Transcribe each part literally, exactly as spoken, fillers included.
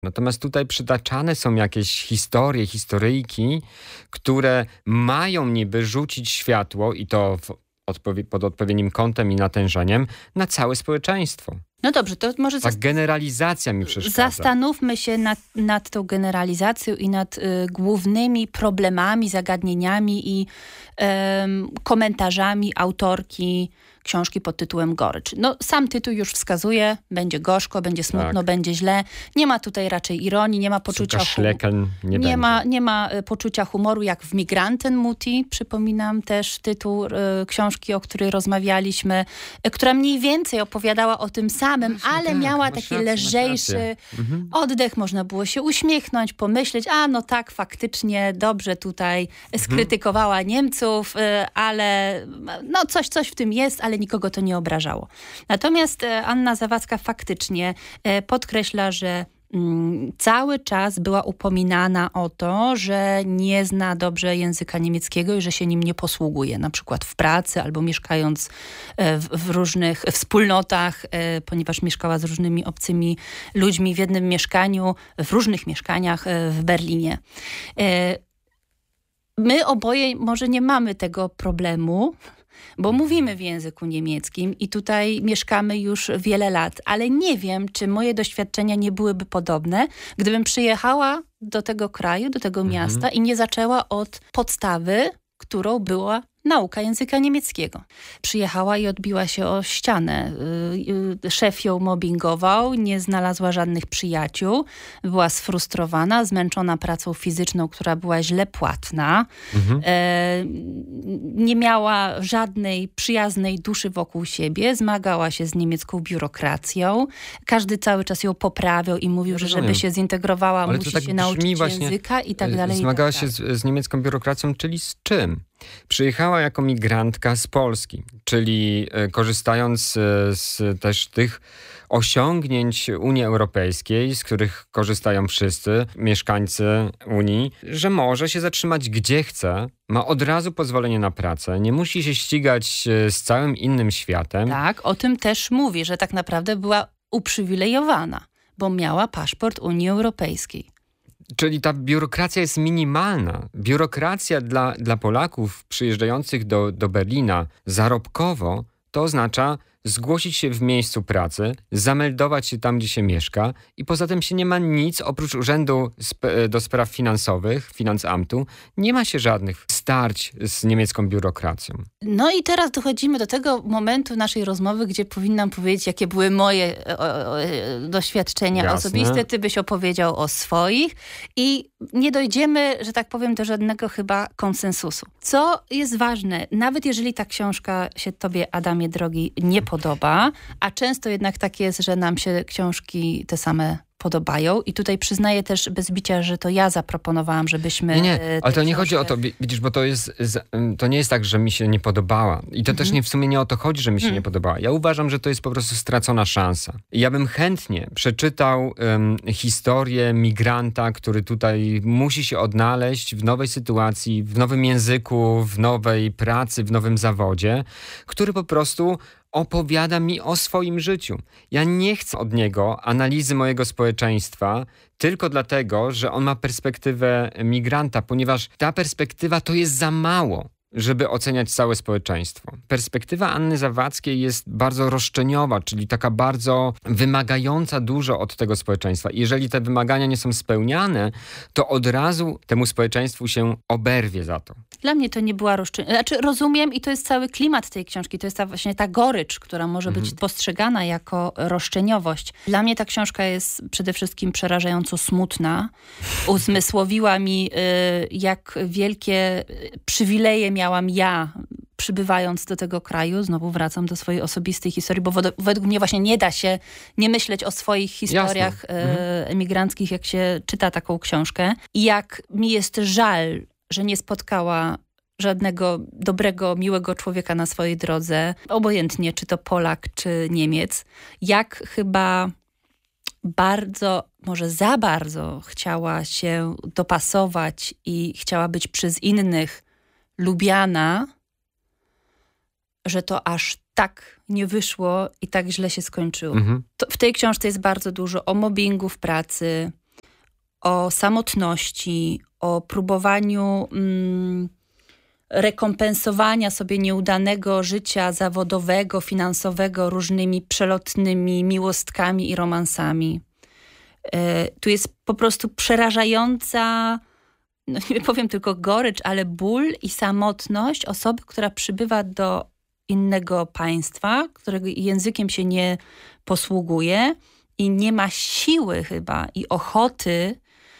Natomiast tutaj przytaczane są jakieś historie, historyjki, które mają niby rzucić światło i to w odpowie- pod odpowiednim kątem i natężeniem na całe społeczeństwo. No dobrze, to może... Ta generalizacja mi przeszkadza. Zastanówmy się nad, nad tą generalizacją i nad y, głównymi problemami, zagadnieniami i y, komentarzami autorki książki pod tytułem Gorycz. No sam tytuł już wskazuje, będzie gorzko, będzie smutno, tak. będzie źle. Nie ma tutaj raczej ironii, nie ma poczucia humoru. Nie, nie, ma, nie ma poczucia humoru jak w Migranten Muti, przypominam też tytuł y, książki, o której rozmawialiśmy, y, która mniej więcej opowiadała o tym samym, Właśnie ale tak, miała taki rację, lżejszy mhm. oddech, można było się uśmiechnąć, pomyśleć, a no tak, faktycznie dobrze tutaj skrytykowała mhm. Niemców, y, ale no coś, coś w tym jest, ale nikogo to nie obrażało. Natomiast Anna Zawadzka faktycznie podkreśla, że mm, cały czas była upominana o to, że nie zna dobrze języka niemieckiego i że się nim nie posługuje. Na przykład w pracy albo mieszkając w, w różnych wspólnotach, ponieważ mieszkała z różnymi obcymi ludźmi w jednym mieszkaniu, w różnych mieszkaniach w Berlinie. My oboje może nie mamy tego problemu, bo mówimy w języku niemieckim i tutaj mieszkamy już wiele lat, ale nie wiem, czy moje doświadczenia nie byłyby podobne, gdybym przyjechała do tego kraju, do tego mhm. miasta i nie zaczęła od podstawy, którą była nauka języka niemieckiego. Przyjechała i odbiła się o ścianę. Szef ją mobbingował, nie znalazła żadnych przyjaciół, była sfrustrowana, zmęczona pracą fizyczną, która była źle płatna. Mhm. E, nie miała żadnej przyjaznej duszy wokół siebie, zmagała się z niemiecką biurokracją. Każdy cały czas ją poprawiał i mówił, że żeby się zintegrowała, Ale musi tak się nauczyć języka i tak dalej. Zmagała i tak się z, z niemiecką biurokracją, czyli z czym? Przyjechała jako migrantka z Polski, czyli korzystając z też tych osiągnięć Unii Europejskiej, z których korzystają wszyscy mieszkańcy Unii, że może się zatrzymać gdzie chce, ma od razu pozwolenie na pracę, nie musi się ścigać z całym innym światem. Tak, o tym też mówi, że tak naprawdę była uprzywilejowana, bo miała paszport Unii Europejskiej. Czyli ta biurokracja jest minimalna. Biurokracja dla, dla Polaków przyjeżdżających do, do Berlina zarobkowo to oznacza zgłosić się w miejscu pracy, zameldować się tam, gdzie się mieszka i poza tym się nie ma nic oprócz Urzędu sp- do Spraw Finansowych, Finanzamtu, nie ma się żadnych starć z niemiecką biurokracją. No i teraz dochodzimy do tego momentu naszej rozmowy, gdzie powinnam powiedzieć, jakie były moje o, o, doświadczenia Jasne. osobiste. Ty byś opowiedział o swoich i nie dojdziemy, że tak powiem, do żadnego chyba konsensusu. Co jest ważne, nawet jeżeli ta książka się tobie, Adamie drogi, nie podoba, a często jednak tak jest, że nam się książki te same podobają i tutaj przyznaję też bez bicia, że to ja zaproponowałam, żebyśmy... Nie, nie, ale to nie książkę... chodzi o to, widzisz, bo to jest, to nie jest tak, że mi się nie podobała i to mhm. też nie w sumie nie o to chodzi, że mi się mhm. nie podobała. Ja uważam, że to jest po prostu stracona szansa. I ja bym chętnie przeczytał um, historię migranta, który tutaj musi się odnaleźć w nowej sytuacji, w nowym języku, w nowej pracy, w nowym zawodzie, który po prostu opowiada mi o swoim życiu. Ja nie chcę od niego analizy mojego społeczeństwa tylko dlatego, że on ma perspektywę migranta, ponieważ ta perspektywa to jest za mało, żeby oceniać całe społeczeństwo. Perspektywa Anny Zawadzkiej jest bardzo roszczeniowa, czyli taka bardzo wymagająca dużo od tego społeczeństwa. I jeżeli te wymagania nie są spełniane, to od razu temu społeczeństwu się oberwie za to. Dla mnie to nie była roszczeniowa. Znaczy rozumiem i to jest cały klimat tej książki. To jest ta właśnie ta gorycz, która może mhm. być postrzegana jako roszczeniowość. Dla mnie ta książka jest przede wszystkim przerażająco smutna. Uzmysłowiła mi, y, jak wielkie przywileje miałam ja, przybywając do tego kraju. Znowu wracam do swojej osobistej historii, bo wod- według mnie właśnie nie da się nie myśleć o swoich historiach e, emigranckich, jak się czyta taką książkę. I jak mi jest żal, że nie spotkała żadnego dobrego, miłego człowieka na swojej drodze, obojętnie czy to Polak, czy Niemiec. Jak chyba bardzo, może za bardzo chciała się dopasować i chciała być przez innych lubiana, że to aż tak nie wyszło i tak źle się skończyło. Mhm. To w tej książce jest bardzo dużo o mobbingu w pracy, o samotności, o próbowaniu mm, rekompensowania sobie nieudanego życia zawodowego, finansowego różnymi przelotnymi miłostkami i romansami. E, tu jest po prostu przerażająca, no nie powiem tylko gorycz, ale ból i samotność osoby, która przybywa do innego państwa, którego językiem się nie posługuje i nie ma siły chyba i ochoty,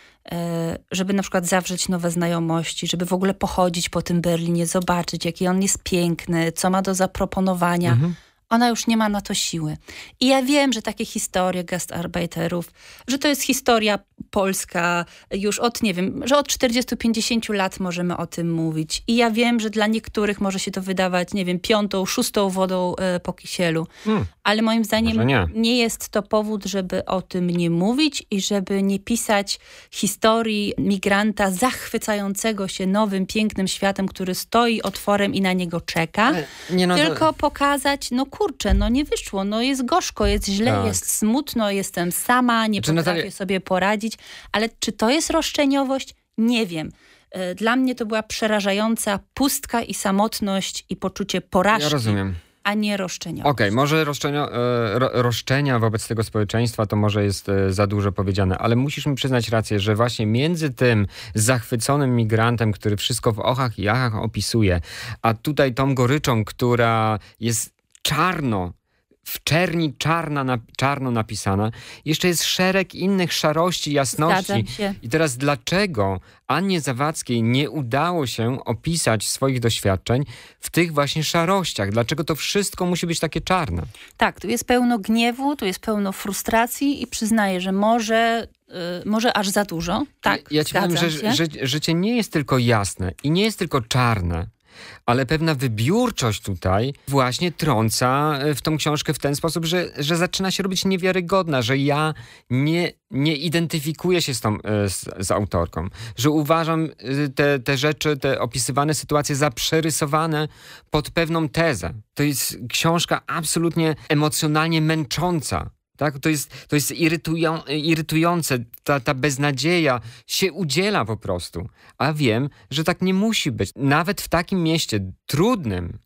żeby na przykład zawrzeć nowe znajomości, żeby w ogóle pochodzić po tym Berlinie, zobaczyć, jaki on jest piękny, co ma do zaproponowania. Mhm. Ona już nie ma na to siły. I ja wiem, że takie historie gastarbeiterów, że to jest historia polska już od, nie wiem, że od czterdziestu pięćdziesięciu lat możemy o tym mówić. I ja wiem, że dla niektórych może się to wydawać, nie wiem, piątą, szóstą wodą e, po kisielu. Hmm. Ale moim zdaniem nie. nie jest to powód, żeby o tym nie mówić i żeby nie pisać historii migranta zachwycającego się nowym, pięknym światem, który stoi otworem i na niego czeka. Nie, no, tylko to... pokazać, no kurczę, no nie wyszło, no jest gorzko, jest źle, tak. jest smutno, jestem sama, nie czy potrafię Natalia... sobie poradzić. Ale czy to jest roszczeniowość? Nie wiem. Dla mnie to była przerażająca pustka i samotność i poczucie porażki. Ja rozumiem. A nie roszczeniowość. Okej, okay, może roszczenio, ro, roszczenia wobec tego społeczeństwa to może jest za dużo powiedziane, ale musisz mi przyznać rację, że właśnie między tym zachwyconym migrantem, który wszystko w ochach i jachach opisuje, a tutaj tą goryczą, która jest czarno, w czerni czarna, na, czarno napisana. Jeszcze jest szereg innych szarości, jasności. I teraz dlaczego Annie Zawadzkiej nie udało się opisać swoich doświadczeń w tych właśnie szarościach? Dlaczego to wszystko musi być takie czarne? Tak, tu jest pełno gniewu, tu jest pełno frustracji i przyznaję, że może... Może aż za dużo. Tak, ja ci powiem, że, że życie nie jest tylko jasne i nie jest tylko czarne, ale pewna wybiórczość tutaj właśnie trąca w tą książkę w ten sposób, że, że zaczyna się robić niewiarygodna, że ja nie, nie identyfikuję się z, tą, z, z autorką, że uważam te, te rzeczy, te opisywane sytuacje za przerysowane pod pewną tezę. To jest książka absolutnie emocjonalnie męcząca. Tak? To jest, to jest irytują, irytujące. Ta, ta beznadzieja się udziela po prostu. A wiem, że tak nie musi być. Nawet w takim mieście trudnym,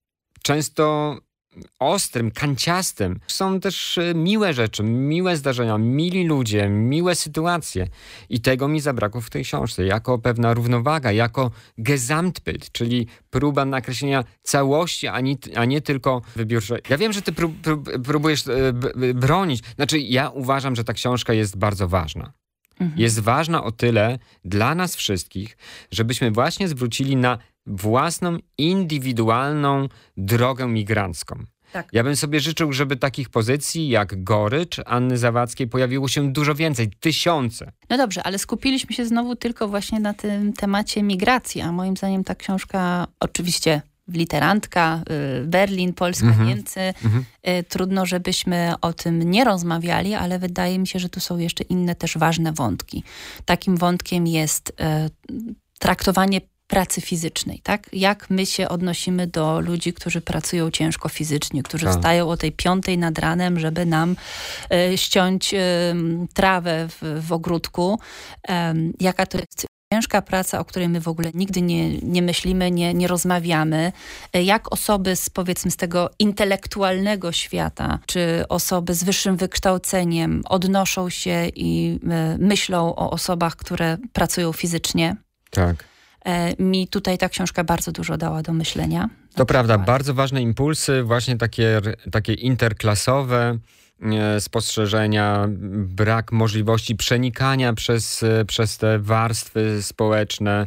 często ostrym, kanciastym, są też miłe rzeczy, miłe zdarzenia, mili ludzie, miłe sytuacje. I tego mi zabrakło w tej książce. Jako pewna równowaga, jako Gesamtbild, czyli próba nakreślenia całości, a nie, a nie tylko wybiórczo. Ja wiem, że ty prób, prób, próbujesz e, b, bronić. Znaczy, ja uważam, że ta książka jest bardzo ważna. Mhm. Jest ważna o tyle dla nas wszystkich, żebyśmy właśnie zwrócili na własną, indywidualną drogę migrancką. Tak. Ja bym sobie życzył, żeby takich pozycji jak gorycz Anny Zawadzkiej pojawiło się dużo więcej, tysiące. No dobrze, ale skupiliśmy się znowu tylko właśnie na tym temacie migracji, a moim zdaniem ta książka, oczywiście literantka, Berlin, Polska, mm-hmm. Niemcy, mm-hmm. trudno, żebyśmy o tym nie rozmawiali, ale wydaje mi się, że tu są jeszcze inne też ważne wątki. Takim wątkiem jest traktowanie pracy fizycznej, tak? Jak my się odnosimy do ludzi, którzy pracują ciężko fizycznie, którzy tak. wstają o tej piątej nad ranem, żeby nam e, ściąć e, trawę w, w ogródku. E, jaka to jest ciężka praca, o której my w ogóle nigdy nie, nie myślimy, nie, nie rozmawiamy. E, jak osoby z, powiedzmy, z tego intelektualnego świata, czy osoby z wyższym wykształceniem odnoszą się i e, myślą o osobach, które pracują fizycznie. Tak. Mi tutaj ta książka bardzo dużo dała do myślenia. To prawda, bardzo ważne impulsy, właśnie takie, takie interklasowe e, spostrzeżenia, brak możliwości przenikania przez, przez te warstwy społeczne,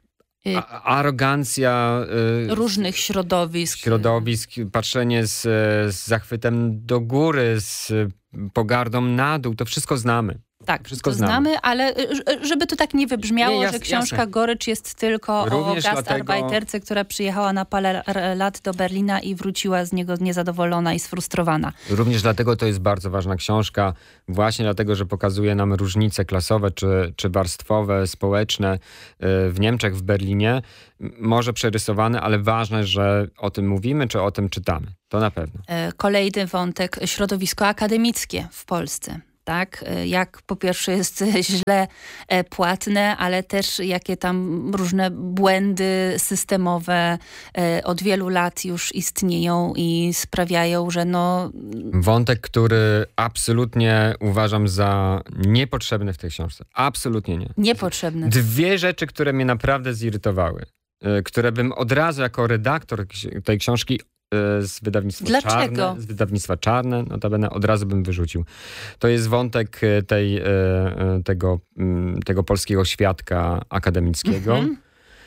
A, arogancja y, różnych środowisk. Środowisk, patrzenie z, z zachwytem do góry, z pogardą na dół, to wszystko znamy. Tak, wszystko to znamy. znamy, ale żeby to tak nie wybrzmiało, nie, jas, że książka jasne. Gorycz jest tylko również o gastarbeiterce, dlatego... która przyjechała na parę lat do Berlina i wróciła z niego niezadowolona i sfrustrowana. Również dlatego to jest bardzo ważna książka, właśnie dlatego, że pokazuje nam różnice klasowe czy, czy warstwowe, społeczne w Niemczech, w Berlinie. Może przerysowane, ale ważne, że o tym mówimy, czy o tym czytamy. To na pewno. Kolejny wątek, środowisko akademickie w Polsce. tak? Jak po pierwsze jest źle płatne, ale też jakie tam różne błędy systemowe od wielu lat już istnieją i sprawiają, że no... Wątek, który absolutnie uważam za niepotrzebny w tej książce. Absolutnie nie. Niepotrzebny. Dwie rzeczy, które mnie naprawdę zirytowały, które bym od razu jako redaktor tej książki z wydawnictwa Dlaczego? Czarne, z wydawnictwa Czarne, notabene od razu bym wyrzucił. To jest wątek tej, tego, tego polskiego świadka akademickiego. Mm-hmm.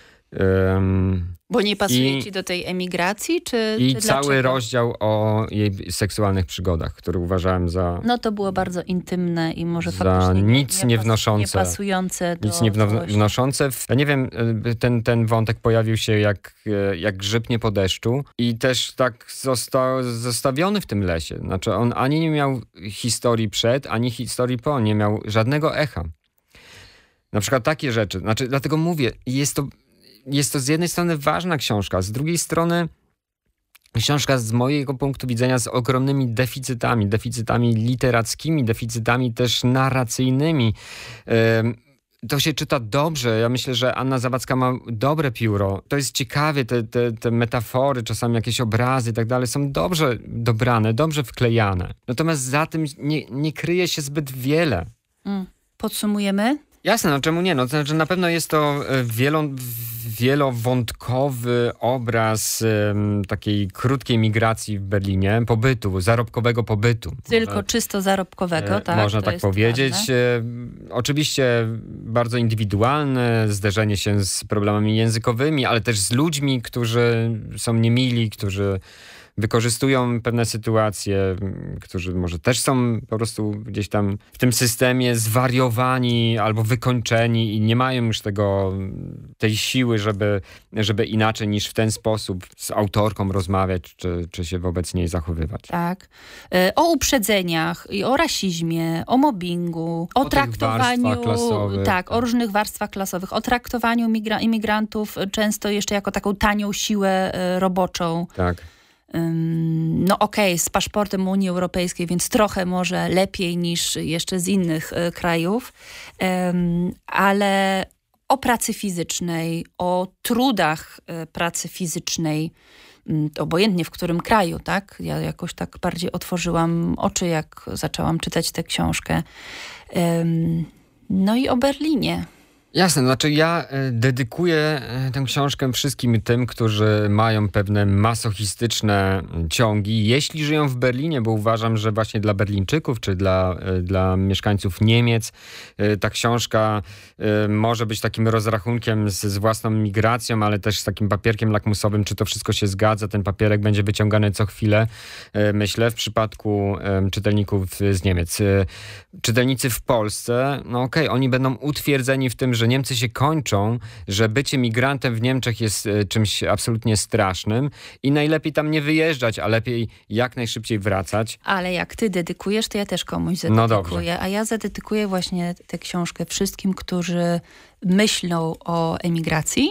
Um, Bo nie pasuje i, ci do tej emigracji, czy I czy cały dlaczego? rozdział o jej seksualnych przygodach, który uważałem za... No to było bardzo intymne i może za faktycznie nic nie, nie wnoszące. Nie pasujące do... Nic nie wnoszące. Ja nie wiem, ten, ten wątek pojawił się jak, jak grzyb nie po deszczu i też tak został zostawiony w tym lesie. Znaczy on ani nie miał historii przed, ani historii po. Nie miał żadnego echa. Na przykład takie rzeczy. Znaczy, dlatego mówię, jest to... Jest to z jednej strony ważna książka, z drugiej strony książka z mojego punktu widzenia z ogromnymi deficytami, deficytami literackimi, deficytami też narracyjnymi. To się czyta dobrze. Ja myślę, że Anna Zawadzka ma dobre pióro. To jest ciekawe, te, te, te metafory, czasami jakieś obrazy i tak dalej są dobrze dobrane, dobrze wklejane. Natomiast za tym nie, nie kryje się zbyt wiele. Mm. Podsumujemy? Jasne, no czemu nie? No, to znaczy na pewno jest to wielo, wielowątkowy obraz um, takiej krótkiej migracji w Berlinie, pobytu, zarobkowego pobytu. Tylko Może, czysto zarobkowego, e, tak? Można to tak powiedzieć. E, oczywiście bardzo indywidualne, zderzenie się z problemami językowymi, ale też z ludźmi, którzy są niemili, którzy wykorzystują pewne sytuacje, którzy może też są po prostu gdzieś tam w tym systemie zwariowani albo wykończeni i nie mają już tego, tej siły, żeby, żeby inaczej niż w ten sposób z autorką rozmawiać, czy, czy się wobec niej zachowywać. Tak. O uprzedzeniach i o rasizmie, o mobbingu, o, o traktowaniu, tak, o różnych warstwach klasowych, o traktowaniu migra- imigrantów często jeszcze jako taką tanią siłę roboczą. Tak. No okej, okay, z paszportem Unii Europejskiej, więc trochę może lepiej niż jeszcze z innych y, krajów, um, ale o pracy fizycznej, o trudach y, pracy fizycznej, y, obojętnie w którym kraju, tak? Ja jakoś tak bardziej otworzyłam oczy, jak zaczęłam czytać tę książkę. Um, no i o Berlinie. Jasne, znaczy ja dedykuję tę książkę wszystkim tym, którzy mają pewne masochistyczne ciągi, jeśli żyją w Berlinie, bo uważam, że właśnie dla Berlińczyków, czy dla, dla mieszkańców Niemiec ta książka może być takim rozrachunkiem z, z własną migracją, ale też z takim papierkiem lakmusowym, czy to wszystko się zgadza. Ten papierek będzie wyciągany co chwilę, myślę, w przypadku czytelników z Niemiec. Czytelnicy w Polsce, no okej, okay, oni będą utwierdzeni w tym, że Niemcy się kończą, że bycie migrantem w Niemczech jest czymś absolutnie strasznym i najlepiej tam nie wyjeżdżać, a lepiej jak najszybciej wracać. Ale jak ty dedykujesz, to ja też komuś zadedykuję. No a ja zadedykuję właśnie tę książkę wszystkim, którzy myślą o emigracji,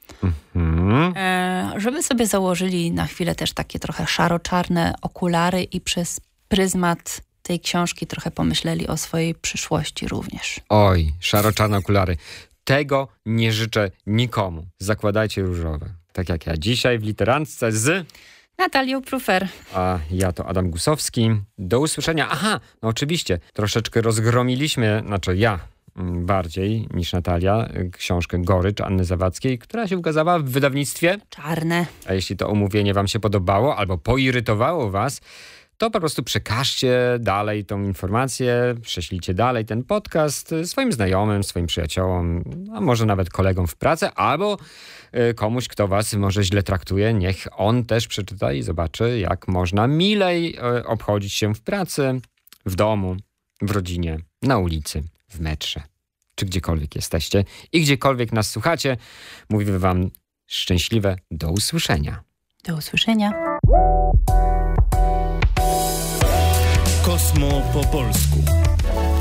mhm. e, żeby sobie założyli na chwilę też takie trochę szaro-czarne okulary i przez pryzmat tej książki trochę pomyśleli o swojej przyszłości również. Oj, szaro-czarne okulary. Tego nie życzę nikomu. Zakładajcie różowe. Tak jak ja dzisiaj w Literactwie z... Natalią Prufer. A ja to Adam Gusowski. Do usłyszenia. Aha, no oczywiście. Troszeczkę rozgromiliśmy, znaczy ja bardziej niż Natalia, książkę Gorycz Anny Zawadzkiej, która się ukazała w wydawnictwie Czarne. A jeśli to omówienie wam się podobało albo poirytowało was, to po prostu przekażcie dalej tą informację, prześlijcie dalej ten podcast swoim znajomym, swoim przyjaciołom, a może nawet kolegom w pracy, albo komuś, kto was może źle traktuje, niech on też przeczyta i zobaczy, jak można milej obchodzić się w pracy, w domu, w rodzinie, na ulicy, w metrze, czy gdziekolwiek jesteście i gdziekolwiek nas słuchacie. Mówimy wam szczęśliwe do usłyszenia. Do usłyszenia. Kosmo po polsku.